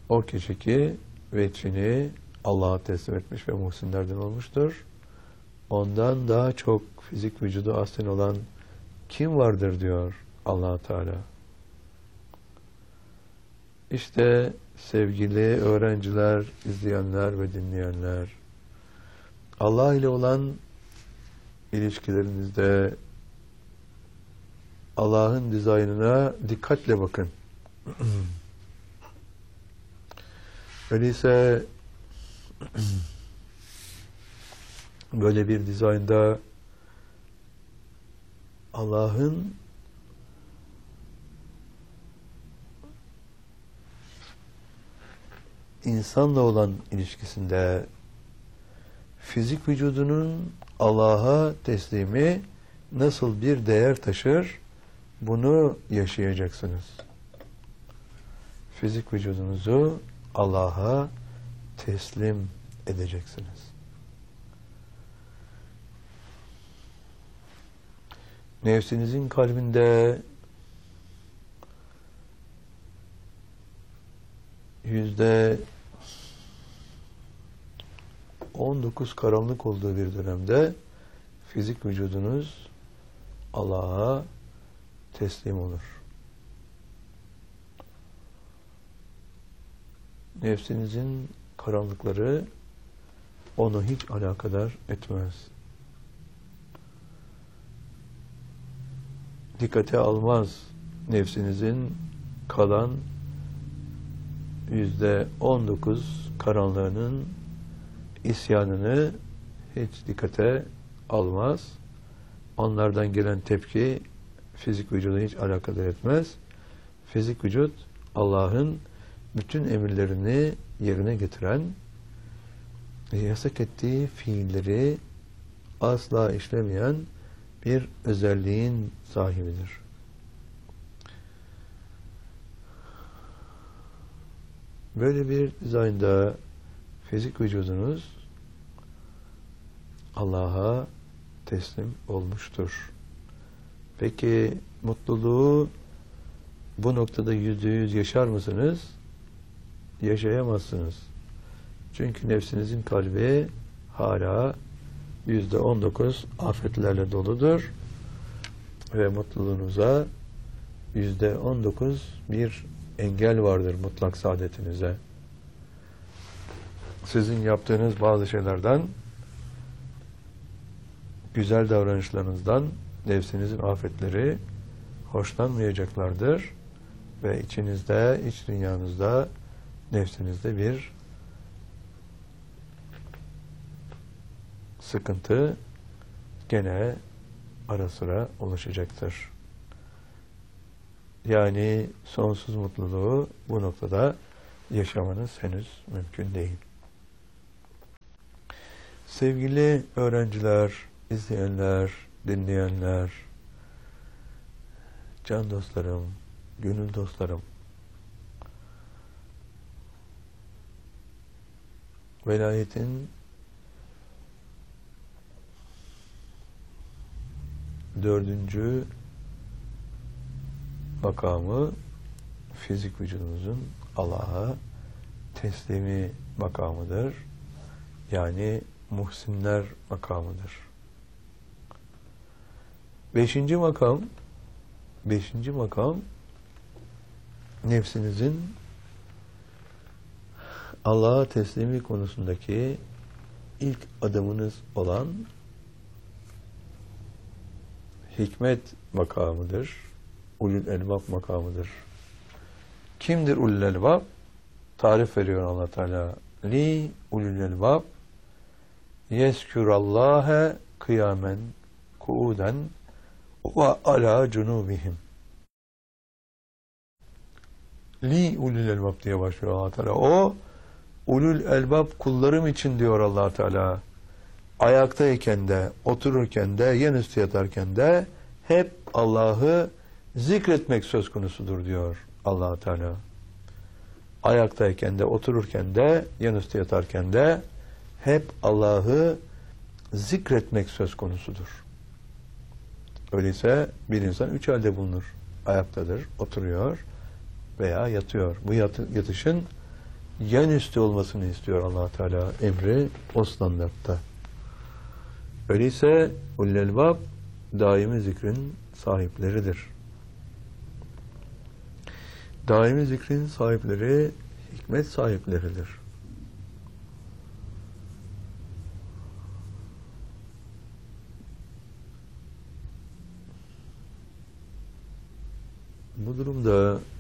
O kişi ki veçhini Allah'a teslim etmiş ve muhsinlerden olmuştur. Ondan daha çok fizik vücudu aslen olan kim vardır diyor Allah Teala. İşte sevgili öğrenciler, izleyenler ve dinleyenler, Allah ile olan ilişkilerinizde Allah'ın dizaynına dikkatle bakın. Öyleyse böyle bir dizaynda Allah'ın insanla olan ilişkisinde fizik vücudunun Allah'a teslimi nasıl bir değer taşır, bunu yaşayacaksınız. Fizik vücudunuzu Allah'a teslim edeceksiniz. Nefsinizin kalbinde %19 karanlık olduğu bir dönemde fizik vücudunuz Allah'a teslim olur. Nefsinizin karanlıkları onu hiç alakadar etmez. Dikkate almaz. Nefsinizin kalan %19 karanlığının isyanını hiç dikkate almaz. Onlardan gelen tepki fizik vücudu hiç alakadar etmez. Fizik vücut Allah'ın bütün emirlerini yerine getiren, yasak ettiği fiilleri asla işlemeyen bir özelliğin sahibidir. Böyle bir dizaynda fizik vücudunuz Allah'a teslim olmuştur. Peki mutluluğu bu noktada %100 yaşar mısınız? Yaşayamazsınız. Çünkü nefsinizin kalbi hala %19 afetlerle doludur ve mutluluğunuza %19 bir engel vardır mutlak saadetinize. Sizin yaptığınız bazı şeylerden, güzel davranışlarınızdan nefsinizin afetleri hoşlanmayacaklardır ve içinizde, iç dünyanızda, nefsinizde bir sıkıntı gene ara sıra oluşacaktır. Yani sonsuz mutluluğu bu noktada yaşamanız henüz mümkün değil. Sevgili öğrenciler, izleyenler, dinleyenler, can dostlarım, gönül dostlarım, velayetin 4. makamı fizik vücudumuzun Allah'a teslimi makamıdır. Yani muhsinler makamıdır. 5. makam nefsinizin Allah'a teslimi konusundaki ilk adımınız olan hikmet makamıdır. Ulul elbab makamıdır. Kimdir ulul elbab? Tarif veriyor Allah Teala. Li ulul elbab yezkurallâhe kıyamen kuuden ve ala cunubihim. Li ulul elbab diye başlıyor Allah Teala. O ulul elbab kullarım için diyor Allah Teala. Ayaktayken de, otururken de, yanüstü yatarken de hep Allah'ı zikretmek söz konusudur diyor Allah Teala. Ayaktayken de, otururken de, yanüstü yatarken de hep Allah'ı zikretmek söz konusudur. Öyleyse bir insan 3 halde bulunur. Ayaktadır, oturuyor veya yatıyor. Bu yatışın yan üstü olmasını istiyor Allah Teala, emri o standartta. Öyleyse ulul elbab daimi zikrin sahipleridir. Daimi zikrin sahipleri hikmet sahipleridir. Bu durumda